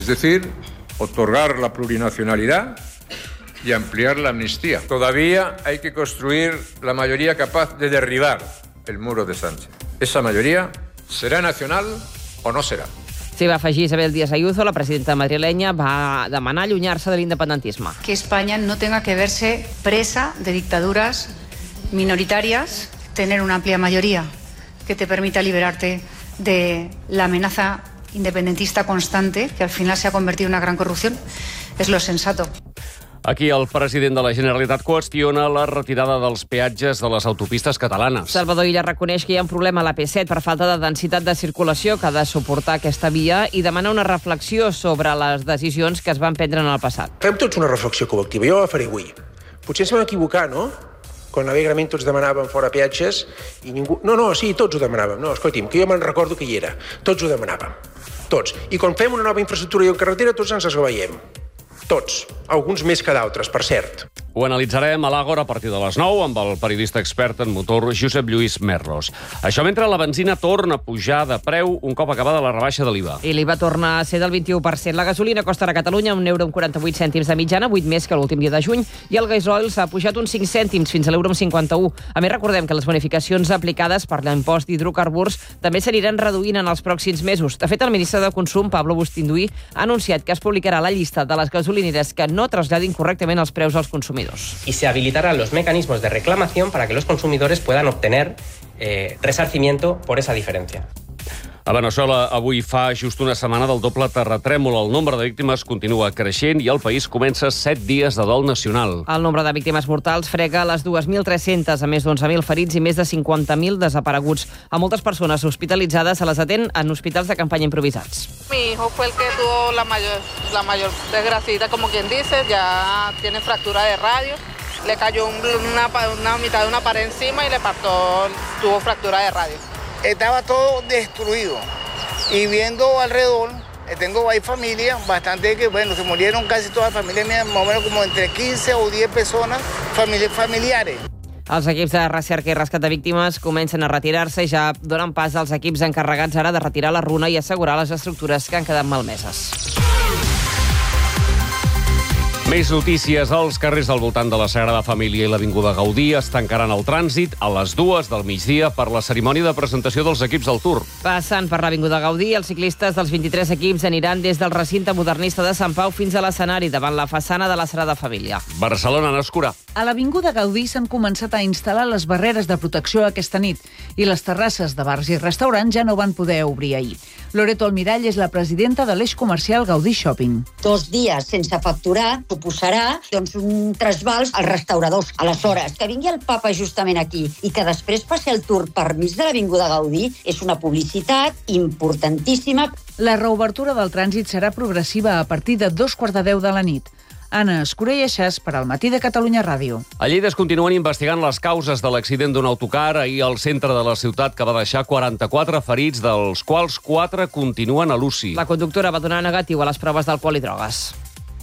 Es decir, otorgar la plurinacionalidad y ampliar la amnistía. Todavía hay que construir la mayoría capaz de derribar el muro de Sánchez. Esa mayoría será nacional o no será. S'hi va afegir Isabel Díaz Ayuso, la presidenta madrilenya, va demanar allunyar-se de l'independentisme. Que España no tenga que verse presa de dictaduras minoritarias, tener una amplia mayoría que te permita liberarte de la amenaza independentista constante, que al final se ha convertido en una gran corrupción, es lo sensato. Aquí el president de la Generalitat qüestiona la retirada dels peatges de les autopistes catalanes. Salvador Illa reconeix que hi ha un problema a l'AP7 per falta de densitat de circulació que ha de suportar aquesta via i demana una reflexió sobre les decisions que es van prendre en el passat. Fem tots una reflexió col·lectiva, jo la faré avui. Potser ens vam equivocar, no? Quan alegrement tots demanàvem fora peatges i ningú... No, sí, tots ho demanàvem. No, escolti'm, que jo me'n recordo que hi era. Tots ho demanàvem. Tots. I quan fem una nova infraestructura i una carretera, tots ens esgaveiem. Tots. Alguns més que d'altres, per cert. Ho analitzarem a l'Àgora a partir de les 9 amb el periodista expert en motor Josep Lluís Merlos. Això mentre la benzina torna a pujar de preu un cop acabada la rebaixa de l'IVA. I l'IVA torna a ser del 21%. La gasolina costa a Catalunya €1,48 de mitjana, 8 més que l'últim dia de juny, i el gasoil s'ha pujat uns 5 cèntims fins a €1,51. A més, recordem que les bonificacions aplicades per l'impost d'hidrocarburs també s'aniran reduint en els pròxims mesos. De fet, el ministre de Consum, Pablo Bustinduí, ha anunciat que es publicarà la llista de les gasolineres que no traslladin correctament els preus als consumidors. Y se habilitarán los mecanismos de reclamación para que los consumidores puedan obtener resarcimiento por esa diferencia. A Veneçuela avui fa just una setmana del doble terratrèmol. El nombre de víctimes continua creixent i el país comença 7 dies de dol nacional. El nombre de víctimes mortals frega les 2.300, a més d'11.000 ferits i més de 50.000 desapareguts. A moltes persones hospitalitzades se les atén en hospitals de campanya improvisats. Mi hijo fue el que tuvo la mayor desgraciita, como quien dice, ya tiene fractura de radio. Le cayó una mitad de una pared encima y tuvo fractura de radio. Estaba todo destruido y viendo alrededor, tengo ahí familias, bastante que, bueno, se murieron casi todas las familias mías, más o menos como entre 15 o 10 personas familiares. Els equips de recerca i rescat de víctimes comencen a retirar-se i ja donen pas als equips encarregats ara de retirar la runa i assegurar les estructures que han quedat malmeses. Més notícies. Els carrers del voltant de la Sagrada Família i l'Avinguda Gaudí es tancaran el trànsit a les 2 del migdia per la cerimònia de presentació dels equips del Tour. Passant per l'Avinguda Gaudí, els ciclistes dels 23 equips aniran des del recinte modernista de Sant Pau fins a l'escenari davant la façana de la Sagrada Família. Barcelona n'escurà. A l'Avinguda Gaudí s'han començat a instal·lar les barreres de protecció aquesta nit i les terrasses de bars i restaurants ja no van poder obrir ahir. Loreto Almirall és la presidenta de l'eix comercial Gaudí Shopping. 2 dies sense facturar suposarà un trasbals als restauradors. Aleshores, que vingui el papa justament aquí i que després passi el tour per mig de l'Avinguda Gaudí és una publicitat importantíssima. La reobertura del trànsit serà progressiva a partir de 2:15 de la nit. Anna Escurell Aixàs per al Matí de Catalunya Ràdio. A Lleida es continuen investigant les causes de l'accident d'un autocar ahir al centre de la ciutat que va deixar 44 ferits, dels quals 4 continuen a l'UCI. La conductora va donar negatiu a les proves d'alcohol i drogues.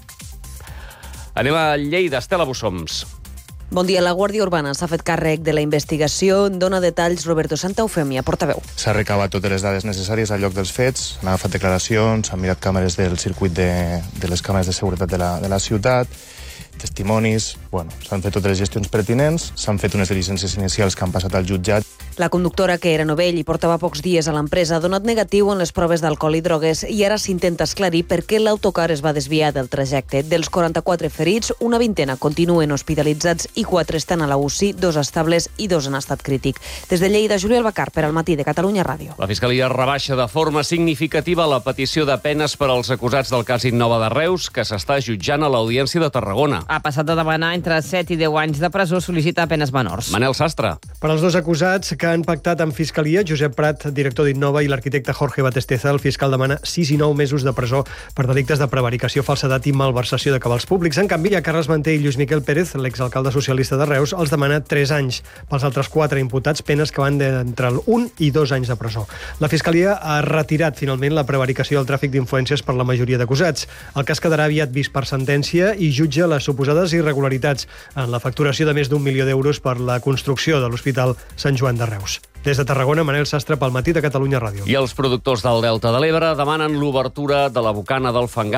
Anem a Lleida. Estela Bussoms. Bon dia. La Guàrdia Urbana s'ha fet càrrec de la investigació. Dona detalls Roberto Santaeufemia, portaveu. S'ha recabat totes les dades necessàries al lloc dels fets, han agafat declaracions, han mirat càmeres del circuit de les càmeres de seguretat de la ciutat, testimonis, s'han fet totes les gestions pertinents, s'han fet unes diligències inicials que han passat al jutjat. La conductora, que era novell i portava pocs dies a l'empresa, ha donat negatiu en les proves d'alcohol i drogues i ara s'intenta esclarir per què l'autocar es va desviar del trajecte. Dels 44 ferits, una vintena continuen hospitalitzats i 4 estan a la UCI, 2 estables i 2 en estat crític. Des de Lleida, Júlia Albacar, per al Matí de Catalunya Ràdio. La Fiscalia rebaixa de forma significativa la petició de penes per als acusats del cas Innova de Reus, que s'està jutjant a l'Audiència de Tarragona. Ha passat de demanar entre 7 i 10 anys de presó, sol·licita penes menors. Manel Sastre. Per als 2 acusats que han pactat amb Fiscalia, Josep Prat, director d'Innova, i l'arquitecte Jorge Batesteza, el fiscal demana 6 i 9 mesos de presó per delictes de prevaricació, falsedat i malversació de cabals públics. En canvi, a Carles Manté i Lluís Miquel Pérez, l'exalcalde socialista de Reus, els demana 3 anys. Pels altres 4 imputats, penes que van d'entre 1 i 2 anys de presó. La Fiscalia ha retirat finalment la prevaricació i el tràfic d'influències per la majoria d'acusats. El cas quedarà aviat vist per sentència i jutja les suposades irregularitats en la facturació de més d'1 milió d'euros per la construcció de l'Hospital Sant Joan de Reus. Reus. Des de Tarragona, Manel Sastre, pel Matí de Catalunya Ràdio. I els productors del Delta de l'Ebre demanen l'obertura de la bocana del Fangar